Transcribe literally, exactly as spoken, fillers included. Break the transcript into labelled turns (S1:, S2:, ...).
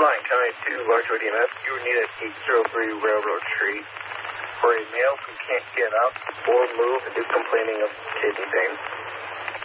S1: line, County two, Larchwood E M S. You would need at eight oh three Railroad Street for a male who can't get up or move and is complaining of kidney pain.